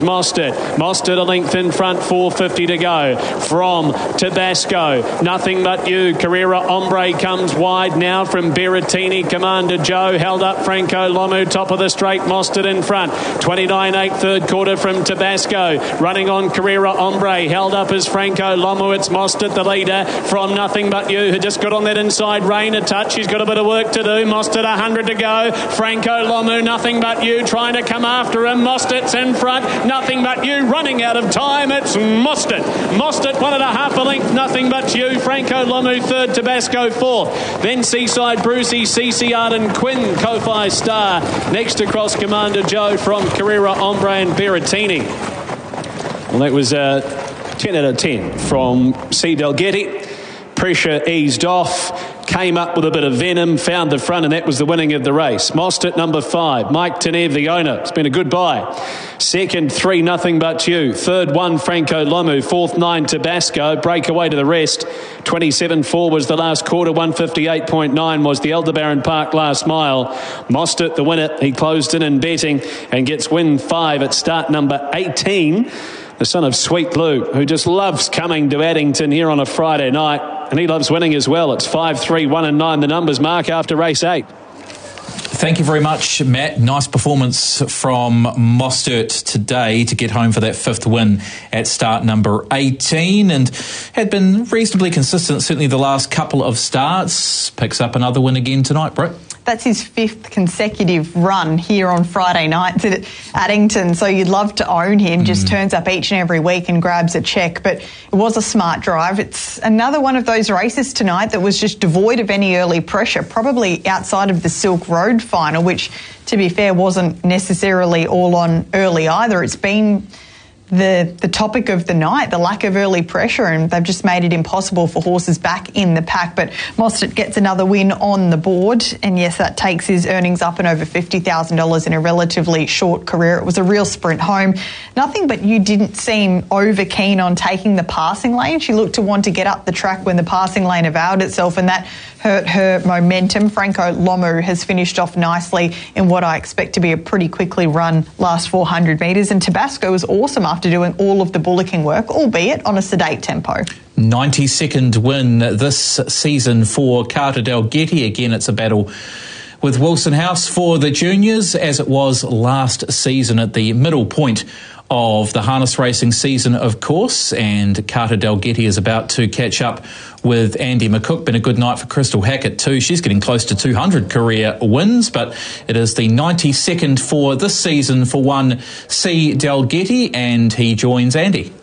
Mostert a length in front, 4.50 to go from Tabasco. Nothing But You. Carrera Ombre comes wide now from Berrettini. Commander Joe held up. Franco Lomu top of the straight. Mostert in front. 29.8 third quarter from Tabasco. Running on Carrera Ombre. Held up as Franco Lomu. It's Mostert the leader from Nothing But You, who just got on that inside rein a touch. He's got a bit of work to do. Mostert 100 to go. Franco Lomu, Nothing But You trying to come after him. Mostert's in front. Nothing But You running out of time. It's Mostert. Mostert 1.5 a length. Nothing But You. Franco Lomu third. Tabasco fourth. Then Seaside Brucey, CC Arden, Quinn, Kofi Star. Next across Commander Joe from Carrera Ombre and Berrettini. Well, that was 10 out of 10 from C. Delgetti. Pressure eased off. Came up with a bit of venom, found the front, and that was the winning of the race. Mostert number 5. Mike Tenev, the owner. It's been a good buy. Second, 3 Nothing But You. Third, 1 Franco Lomu. Fourth, 9 Tabasco. Breakaway to the rest. 27.4 was the last quarter. 158.9 was the Aldebaran Park last mile. Mostert the winner. He closed in betting and gets win 5 at start number 18. The son of Sweet Blue, who just loves coming to Addington here on a Friday night. And he loves winning as well. It's 5, 3, 1 and 9 the numbers, Mark, after race 8. Thank you very much, Matt. Nice performance from Mostert today to get home for that 5th win at start number 18, and had been reasonably consistent certainly the last couple of starts. Picks up another win again tonight, Britt. That's his 5th consecutive run here on Friday nights at Addington, so you'd love to own him. Just turns up each and every week and grabs a check, but it was a smart drive. It's another one of those races tonight that was just devoid of any early pressure, probably outside of the Silk Road final, which, to be fair, wasn't necessarily all on early either. It's been the topic of the night, the lack of early pressure, and they've just made it impossible for horses back in the pack. But Mostert gets another win on the board, and yes, that takes his earnings up and over $50,000 in a relatively short career. It was a real sprint home. Nothing But You didn't seem over keen on taking the passing lane. She looked to want to get up the track when the passing lane availed itself, and that hurt her momentum. Franco Lomu has finished off nicely in what I expect to be a pretty quickly run last 400 metres, and Tabasco was awesome after doing all of the bullocking work, albeit on a sedate tempo. 92nd win this season for Carter Delgetti. Again, it's a battle with Wilson House for the juniors, as it was last season at the middle point of the harness racing season, of course, and Carter Delgetti is about to catch up with Andy McCook. Been a good night for Crystal Hackett too. She's getting close to 200 career wins, but it is the 92nd for this season for one C. Delgetti, and he joins Andy.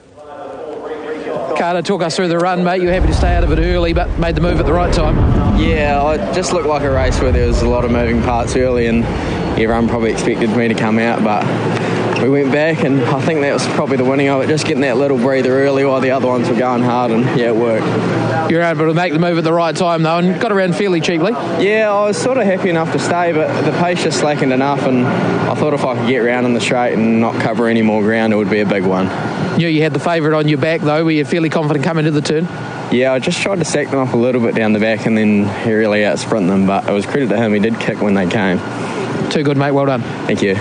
Carter, talk us through the run, mate. You were happy to stay out of it early, but made the move at the right time. Yeah, it just looked like a race where there was a lot of moving parts early, and everyone probably expected me to come out, but we went back, and I think that was probably the winning of it, just getting that little breather early while the other ones were going hard, and yeah, it worked. You were able to make the move at the right time though, and got around fairly cheaply. Yeah, I was sort of happy enough to stay, but the pace just slackened enough, and I thought if I could get round in the straight and not cover any more ground, it would be a big one. You had the favourite on your back though. Were you fairly confident coming into the turn? Yeah, I just tried to sack them off a little bit down the back, and then he really out-sprint them, but it was credit to him, he did kick when they came. Too good, mate, well done. Thank you.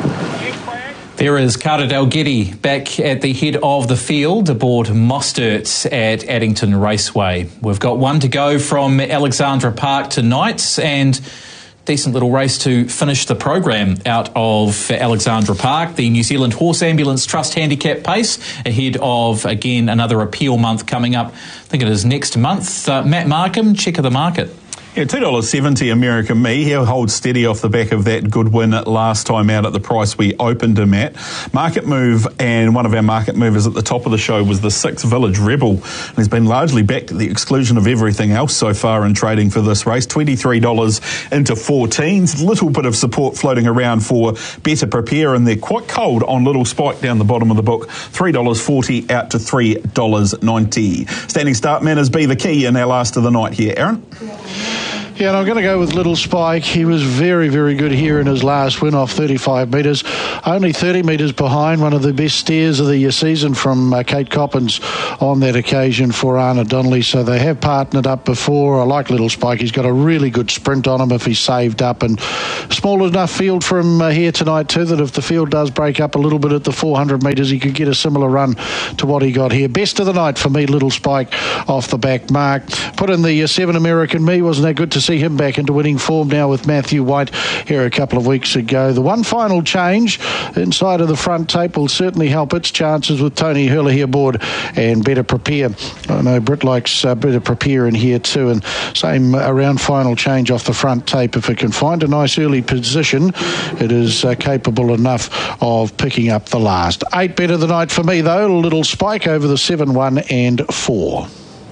There is Carter Delgetti back at the head of the field aboard Mostert at Addington Raceway. We've got one to go from Alexandra Park tonight, and decent little race to finish the program out of Alexandra Park. The New Zealand Horse Ambulance Trust Handicap Pace ahead of, again, another appeal month coming up. I think it is next month. Matt Markham, check of the market. Yeah, $2.70 American Me. He'll hold steady off the back of that good win last time out at the price we opened him at. Market move, and one of our market movers at the top of the show was the 6 Village Rebel. And he's been largely backed at the exclusion of everything else so far in trading for this race. $23 into 14s. Little bit of support floating around for Better Prepare, and they're quite cold on Little Spike down the bottom of the book. $3.40 out to $3.90. Standing start manners be the key in our last of the night here, Aaron. Yeah, and I'm going to go with Little Spike. He was very, very good here in his last win off 35 metres. Only 30 metres behind, one of the best steers of the season from Kate Coppins on that occasion for Anna Donnelly. So they have partnered up before. I like Little Spike. He's got a really good sprint on him if he's saved up. And small enough field for him here tonight too, that if the field does break up a little bit at the 400 metres, he could get a similar run to what he got here. Best of the night for me, Little Spike off the back mark. Put in the 7 American Me. Wasn't that good to see him back into winning form now with Matthew White here a couple of weeks ago. The one final change inside of the front tape will certainly help its chances with Tony Hurley aboard and Better Prepare. I know Britt likes Better Prepare in here too, and same around final change off the front tape. If it can find a nice early position, it is capable enough of picking up the last. 8 better the night for me though. Little Spike over the 7, 1 and 4.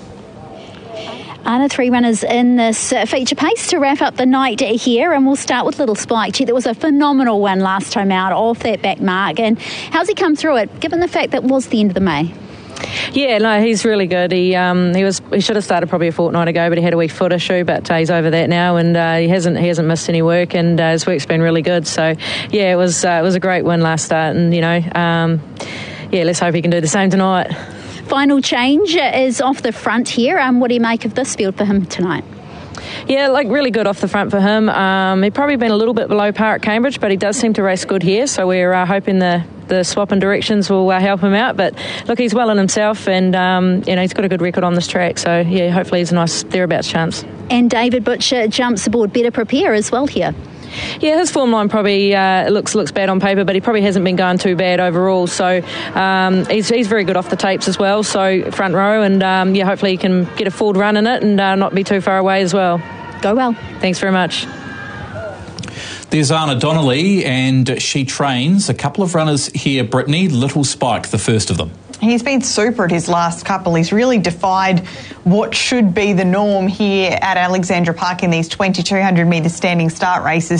Anna, 3 runners in this feature pace to wrap up the night here, and we'll start with Little Spike. There was a phenomenal one last time out off that back mark, and how's he come through it, given the fact that it was the end of the May? Yeah, no, he's really good. He should have started probably a fortnight ago, but he had a weak foot issue, but he's over that now, and he hasn't missed any work, and his work's been really good. So yeah, it was a great win last start, and let's hope he can do the same tonight. Final change is off the front here. What do you make of this field for him tonight? Yeah, really good off the front for him. He'd probably been a little bit below par at Cambridge, but he does seem to race good here, so we're hoping the swap in directions will help him out. But look, he's well in himself, and he's got a good record on this track, so yeah, hopefully he's a nice thereabouts chance. And David Butcher jumps aboard Better Prepare as well here. Yeah, his form line probably looks bad on paper, but he probably hasn't been going too bad overall. So he's very good off the tapes as well. So front row, and hopefully he can get a forward run in it and not be too far away as well. Go well. Thanks very much. There's Anna Donnelly, and she trains a couple of runners here, Brittany. Little Spike, the first of them. He's been super at his last couple. He's really defied what should be the norm here at Alexandra Park in these 2,200 metre standing start races.